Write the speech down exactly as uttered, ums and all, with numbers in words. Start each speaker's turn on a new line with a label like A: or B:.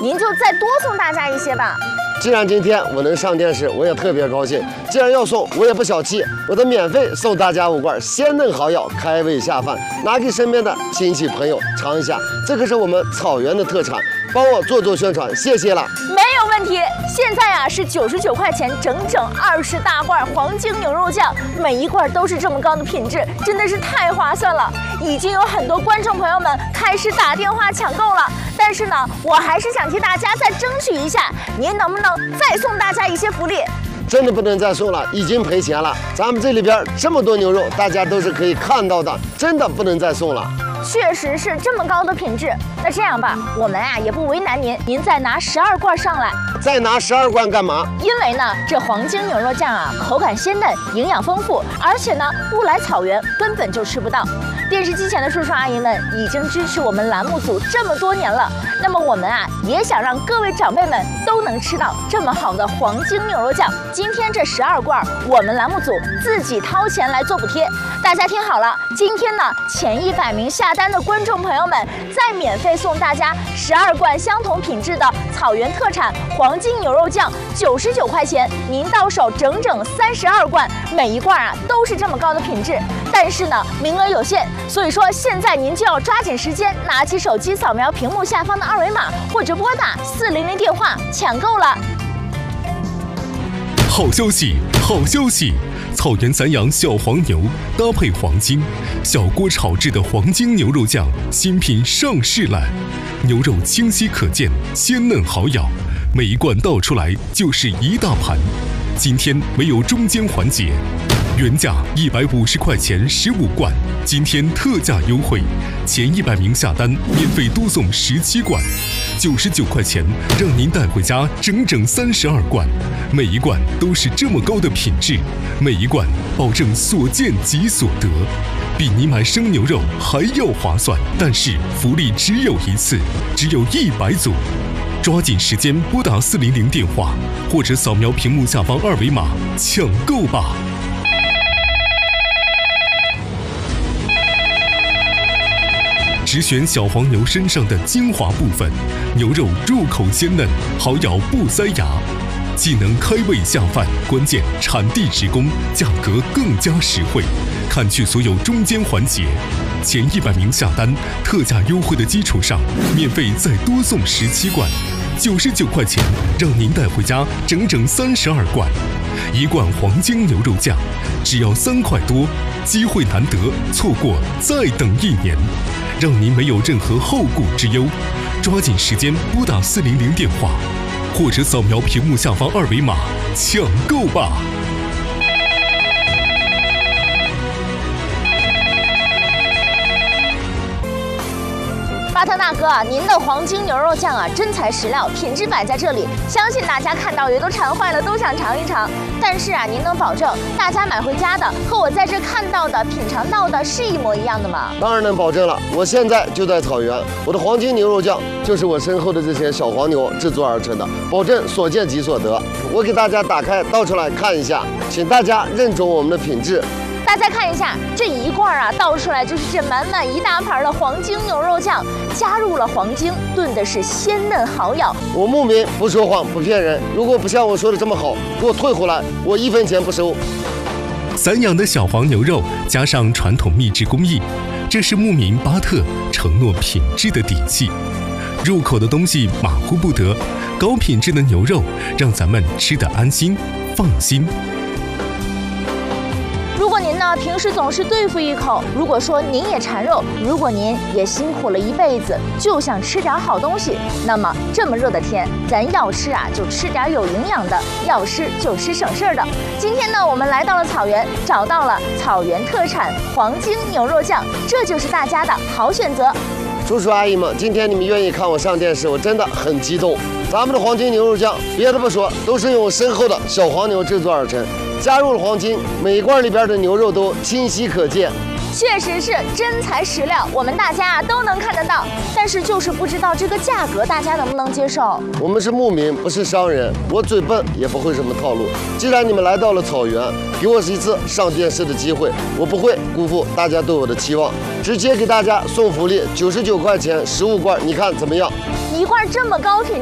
A: 您就再多送大家一些吧。
B: 既然今天我能上电视，我也特别高兴。既然要送，我也不小气，我得免费送大家五罐鲜嫩好药，开胃下饭，拿给身边的亲戚朋友尝一下。这可是我们草原的特产，帮我做做宣传，谢谢了。
A: 没有问题。现在啊是九十九块钱，整整二十大罐黄金牛肉酱，每一罐都是这么高的品质，真的是太划算了。已经有很多观众朋友们开始打电话抢购了，但是呢，我还是想替大家再争取一下，您能不能再送大家一些福利？
B: 真的不能再送了，已经赔钱了。咱们这里边这么多牛肉，大家都是可以看到的，真的不能再送了。
A: 确实是这么高的品质。那这样吧，我们啊也不为难您，您再拿十二罐上来。
B: 再拿十二罐干嘛？
A: 因为呢，这黄金牛肉酱啊，口感鲜嫩，营养丰富，而且呢，不来草原根本就吃不到。电视机前的叔叔阿姨们已经支持我们栏目组这么多年了，那么我们啊也想让各位长辈们都能吃到这么好的黄金牛肉酱。今天这十二罐，我们栏目组自己掏钱来做补贴。大家听好了，今天呢前一百名下单的观众朋友们，再免费送大家十二罐相同品质的草原特产黄金牛肉酱，九十九块钱，您到手整整三十二罐，每一罐啊都是这么高的品质。但是呢，名额有限，所以说现在您就要抓紧时间，拿起手机扫描屏幕下方的二维码，或者拨打四零零电话抢购了。
C: 好消息，好消息！草原散养小黄牛搭配黄金，小锅炒制的黄金牛肉酱新品上市了。牛肉清晰可见，鲜嫩好咬，每一罐倒出来就是一大盘。今天没有中间环节，原价一百五十块钱十五罐，今天特价优惠，前一百名下单免费多送十七罐。九十九块钱，让您带回家整整三十二罐，每一罐都是这么高的品质，每一罐保证所见即所得，比你买生牛肉还要划算。但是福利只有一次，只有一百组，抓紧时间拨打四零零电话，或者扫描屏幕下方二维码抢购吧。只选小黄牛身上的精华部分，牛肉入口鲜嫩，好咬不塞牙，既能开胃下饭，关键产地直供，价格更加实惠。看去所有中间环节，前一百名下单，特价优惠的基础上，免费再多送十七罐，九十九块钱，让您带回家整整三十二罐。一罐黄金牛肉酱只要三块多，机会难得，错过再等一年，让您没有任何后顾之忧。抓紧时间拨打四零零电话，或者扫描屏幕下方二维码抢购吧。
A: 巴特大哥啊，您的黄金牛肉酱啊，真材实料，品质摆在这里，相信大家看到也都馋坏了，都想尝一尝。但是啊，您能保证大家买回家的和我在这看到的、品尝到的是一模一样的吗？
B: 当然能保证了，我现在就在草原，我的黄金牛肉酱就是我身后的这些小黄牛制作而成的，保证所见即所得。我给大家打开倒出来看一下，请大家认准我们的品质。
A: 大家看一下，这一罐啊倒出来就是这满满一大盘的黄金牛肉酱，加入了黄精，炖的是鲜嫩好咬。
B: 我牧民不说谎不骗人，如果不像我说的这么好，给我退回来，我一分钱不收。
C: 散养的小黄牛肉加上传统秘制工艺，这是牧民巴特承诺品质的底气。入口的东西马虎不得，高品质的牛肉让咱们吃得安心放心。
A: 如果您呢平时总是对付一口，如果说您也馋肉，如果您也辛苦了一辈子，就想吃点好东西，那么这么热的天，咱要吃啊就吃点有营养的，要吃就吃省事儿的。今天呢，我们来到了草原，找到了草原特产黄金牛肉酱，这就是大家的好选择。
B: 叔叔阿姨们，今天你们愿意看我上电视，我真的很激动。咱们的黄金牛肉酱，别的不说，都是用我身后的小黄牛制作而成，加入了黄金，每一罐里边的牛肉都清晰可见。
A: 确实是真材实料，我们大家啊都能看得到，但是就是不知道这个价格大家能不能接受。
B: 我们是牧民，不是商人，我嘴笨也不会什么套路。既然你们来到了草原，给我一次上电视的机会，我不会辜负大家对我的期望，直接给大家送福利，九十九块钱十五罐，你看怎么样？
A: 一罐这么高品